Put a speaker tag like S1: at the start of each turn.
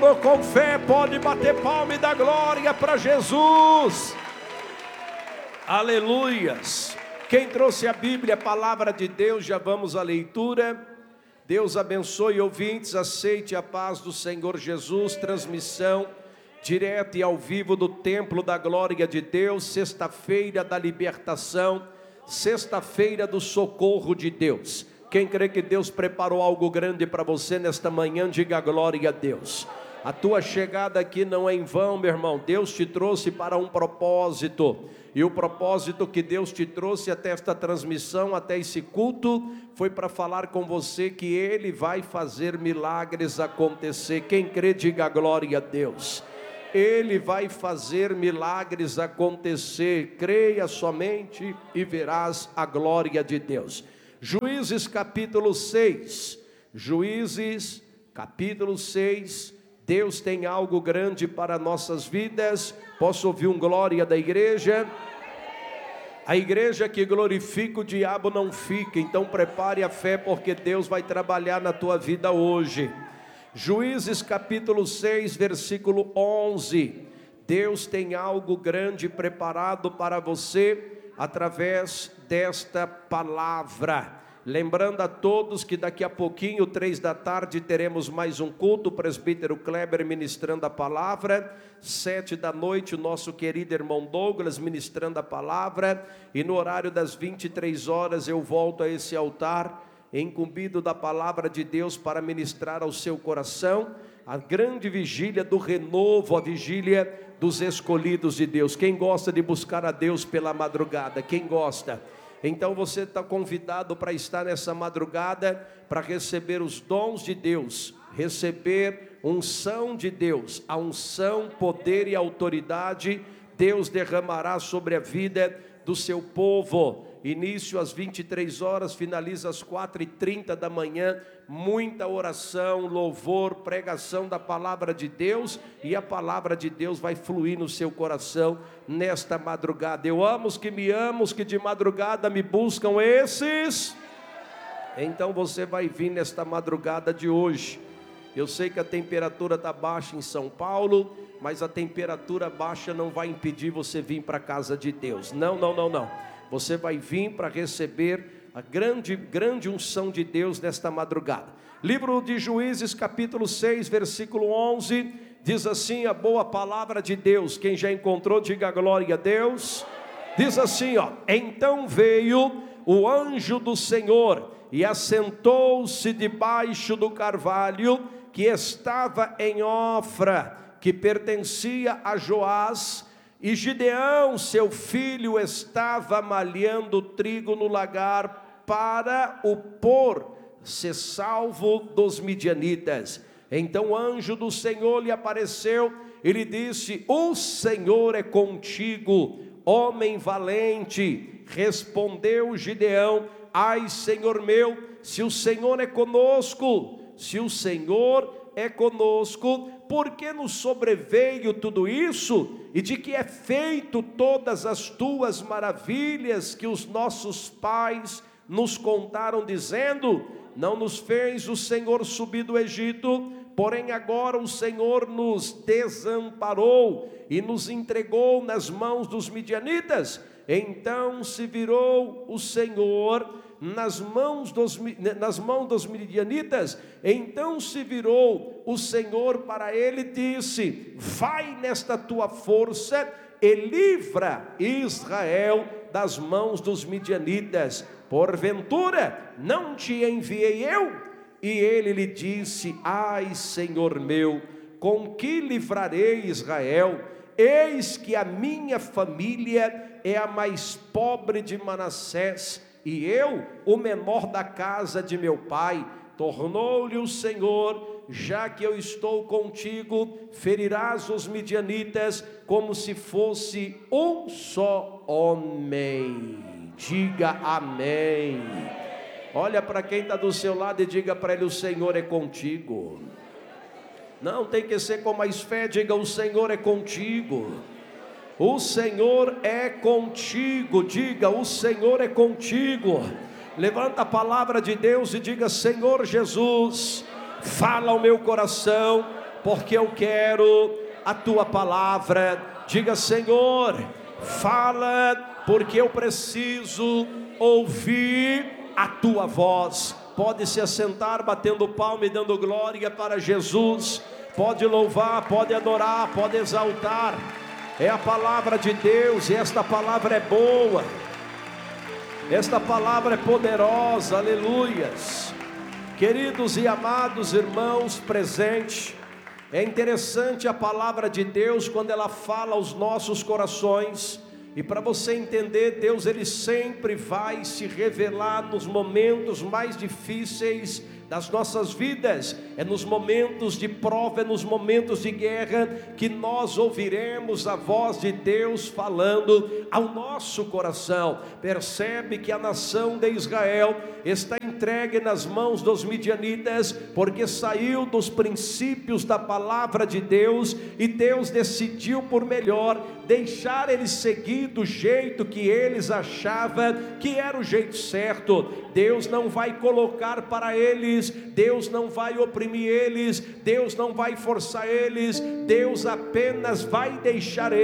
S1: entrou com fé, pode bater palma e dar glória para Jesus. Aleluias. Quem trouxe a Bíblia, a palavra de Deus, já vamos à leitura. Deus abençoe ouvintes, aceite a paz do Senhor Jesus. Transmissão direta e ao vivo do templo da glória de Deus. Sexta-feira da libertação, sexta-feira do socorro de Deus. Quem crê que Deus preparou algo grande para você nesta manhã, diga glória a Deus. A tua chegada aqui não é em vão, meu irmão. Deus te trouxe para um propósito. E o propósito que Deus te trouxe até esta transmissão, até esse culto, foi para falar com você que Ele vai fazer milagres acontecer. Quem crê, diga glória a Deus. Ele vai fazer milagres acontecer. Creia somente e verás a glória de Deus. Juízes capítulo 6. Juízes capítulo 6. Deus tem algo grande para nossas vidas. Posso ouvir um glória da igreja? A igreja que glorifica o diabo não fica. Então prepare a fé, porque Deus vai trabalhar na tua vida hoje. Juízes capítulo 6, versículo 11. Deus tem algo grande preparado para você através desta palavra. Lembrando a todos que daqui a pouquinho, 3 da tarde, teremos mais um culto, o presbítero Kleber ministrando a palavra, 7 da noite, o nosso querido irmão Douglas ministrando a palavra, e no horário das 23 horas eu volto a esse altar, incumbido da palavra de Deus para ministrar ao seu coração, a grande vigília do renovo, a vigília dos escolhidos de Deus. Quem gosta de buscar a Deus pela madrugada? Quem gosta? Então você está convidado para estar nessa madrugada, para receber os dons de Deus, receber unção de Deus, a unção, poder e autoridade, Deus derramará sobre a vida do seu povo. Início às 23 horas, finaliza às 4h30 da manhã, muita oração, louvor, pregação da palavra de Deus, e a palavra de Deus vai fluir no seu coração nesta madrugada. Eu amo os que me amam, os que de madrugada me buscam, esses. Então você vai vir nesta madrugada de hoje. Eu sei que a temperatura está baixa em São Paulo, mas a temperatura baixa não vai impedir você vir para a casa de Deus. Não. Você vai vir para receber a grande unção de Deus nesta madrugada. Livro de Juízes, capítulo 6, versículo 11, diz assim a boa palavra de Deus. Quem já encontrou, diga glória a Deus. Diz assim, então veio o anjo do Senhor e assentou-se debaixo do carvalho que estava em Ofra, que pertencia a Joás. E Gideão, seu filho, estava malhando trigo no lagar para o pôr ser salvo dos midianitas. Então o anjo do Senhor lhe apareceu e lhe disse: o Senhor é contigo, homem valente. Respondeu Gideão: ai, Senhor meu, se o Senhor é conosco, por que nos sobreveio tudo isso? E de que é feito todas as tuas maravilhas que os nossos pais nos contaram, dizendo: não nos fez o Senhor subir do Egito, porém agora o Senhor nos desamparou e nos entregou nas mãos dos midianitas. Então se virou o Senhor nas mãos dos midianitas. Então se virou o Senhor para ele e disse: vai nesta tua força e livra Israel das mãos dos midianitas. Porventura não te enviei eu? E ele lhe disse: ai, Senhor meu, com que livrarei Israel? Eis que a minha família é a mais pobre de Manassés, e eu, o menor da casa de meu pai. Tornou-lhe o Senhor: já que eu estou contigo, ferirás os midianitas como se fosse um só homem. Diga amém. Olha para quem está do seu lado e diga para ele: o Senhor é contigo. Não tem que ser com mais fé, diga: o Senhor é contigo. O Senhor é contigo, diga: o Senhor é contigo. Levanta a palavra de Deus e diga: Senhor Jesus, fala ao meu coração, porque eu quero a tua palavra. Diga: Senhor, fala, porque eu preciso ouvir a tua voz. Pode se assentar, batendo palma e dando glória para Jesus. Pode louvar, pode adorar, pode exaltar. É a palavra de Deus, e esta palavra é boa, esta palavra é poderosa. Aleluias. Queridos e amados irmãos presentes, é interessante a palavra de Deus quando ela fala aos nossos corações. E para você entender, Deus ele sempre vai se revelar nos momentos mais difíceis das nossas vidas. É nos momentos de prova, é nos momentos de guerra que nós ouviremos a voz de Deus falando ao nosso coração. Percebe que a nação de Israel está entregue nas mãos dos midianitas, porque saiu dos princípios da palavra de Deus, e Deus decidiu por melhor deixar eles seguir do jeito que eles achavam que era o jeito certo. Deus não vai colocar para eles, Deus não vai oprimir eles, Deus não vai forçar eles, Deus apenas vai deixar eles